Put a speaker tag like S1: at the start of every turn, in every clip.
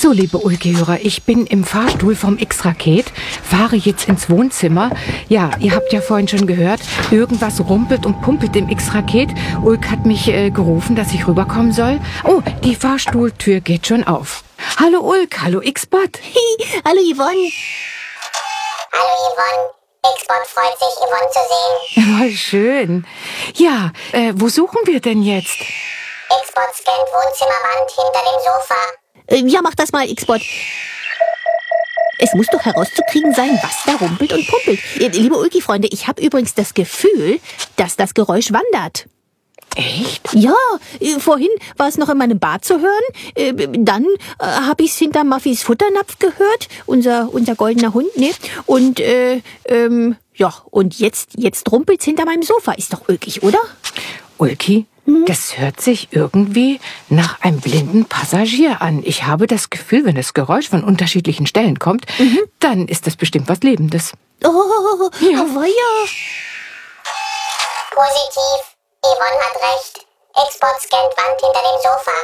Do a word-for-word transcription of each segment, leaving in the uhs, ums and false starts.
S1: So, liebe Ulki-Hörer, ich bin im Fahrstuhl vom X-Raket, fahre jetzt ins Wohnzimmer. Ja, ihr habt ja vorhin schon gehört, irgendwas rumpelt und pumpelt im X-Raket. Ulk hat mich äh, gerufen, dass ich rüberkommen soll. Oh, die Fahrstuhltür geht schon auf. Hallo Ulk, hallo X-Bot.
S2: Hallo Yvonne.
S3: Hallo Yvonne. X-Bot freut sich, Yvonne zu sehen.
S1: Voll schön. Ja, äh, wo suchen wir denn jetzt?
S3: X-Bot scannt Wohnzimmerwand hinter dem Sofa.
S2: Äh, ja, mach das mal, X-Bot. Es muss doch herauszukriegen sein, was da rumpelt und pumpelt. Äh, liebe Ulki-Freunde, ich habe übrigens das Gefühl, dass das Geräusch wandert.
S1: Echt?
S2: Ja, äh, vorhin war es noch in meinem Bad zu hören. Äh, dann äh, habe ich es hinter Muffys Futternapf gehört, unser unser goldener Hund, ne? Und äh, ähm, ja, und jetzt jetzt rumpelt's hinter meinem Sofa. Ist doch ulkig, oder?
S1: Ulki, hm? Das hört sich irgendwie nach einem blinden Passagier an. Ich habe das Gefühl, wenn das Geräusch von unterschiedlichen Stellen kommt, mhm. dann ist das bestimmt was Lebendes.
S2: Oh, ja. Oh, weia.
S3: Positiv. Yvonne hat recht. X-Bot scannt Wand hinter dem Sofa.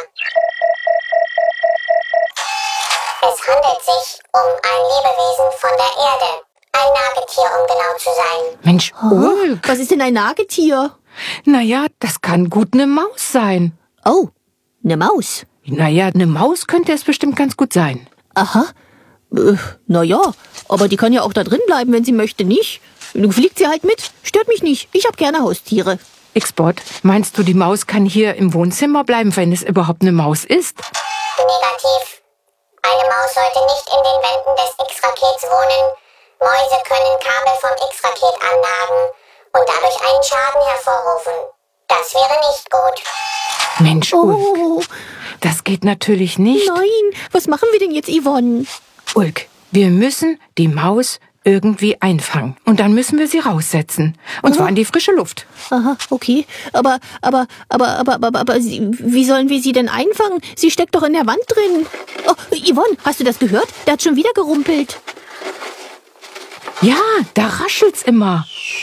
S3: Es handelt sich um ein Lebewesen von der Erde. Ein Nagetier, um genau zu sein.
S1: Mensch,
S2: oh,
S1: Ulk.
S2: Was ist denn ein Nagetier?
S1: Naja, das kann gut eine Maus sein.
S2: Oh, eine Maus?
S1: Naja, eine Maus könnte es bestimmt ganz gut sein.
S2: Aha. Äh, naja, aber die kann ja auch da drin bleiben, wenn sie möchte, nicht? Nun fliegt sie halt mit. Stört mich nicht. Ich habe gerne Haustiere.
S1: X-Bot, meinst du, die Maus kann hier im Wohnzimmer bleiben, wenn es überhaupt eine Maus ist?
S3: Negativ. Eine Maus sollte nicht in den Wänden des X-Rakets wohnen. Mäuse können Kabel vom X-Raket annagen und dadurch einen Schaden hervorrufen. Das wäre nicht gut.
S1: Mensch, Ulk,
S2: Oh,
S1: das geht natürlich nicht.
S2: nein. Was machen wir denn jetzt, Yvonne?
S1: Ulk, wir müssen die Maus irgendwie einfangen. Und dann müssen wir sie raussetzen. Und zwar in die frische Luft.
S2: Aha, okay. Aber, aber, aber, aber, aber, aber, sie, wie sollen wir sie denn einfangen? Sie steckt doch in der Wand drin. Oh, Yvonne, hast du das gehört? Der hat schon wieder gerumpelt.
S1: Ja, da raschelt's immer.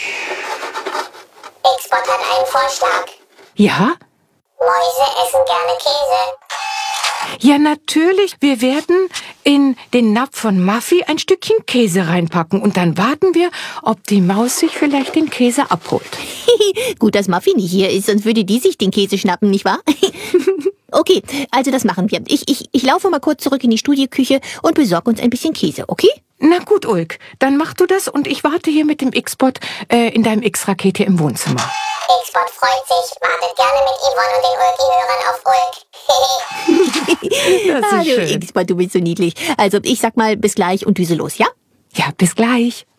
S3: X-Bot hat einen Vorschlag.
S1: Ja?
S3: Mäuse essen gerne Käse.
S1: Ja, natürlich. Wir werden in den Napf von Muffy ein Stückchen Käse reinpacken. Und dann warten wir, ob die Maus sich vielleicht den Käse abholt.
S2: Gut, dass Muffy nicht hier ist, sonst würde die sich den Käse schnappen, nicht wahr? Okay, also das machen wir. Ich, ich, ich laufe mal kurz zurück in die Studioküche und besorge uns ein bisschen Käse, okay?
S1: Na gut, Ulk. Dann mach du das und ich warte hier mit dem X-Bot äh, in deinem X-Raket hier im Wohnzimmer.
S3: X-Bot freut sich, wartet gerne mit Yvonne und den Ulki-Hörern auf Ulk.
S1: Das ist
S2: Ah, du
S1: schön.
S2: X-Bot, du bist so niedlich. Also ich sag mal bis gleich und düse los, ja?
S1: Ja, bis gleich.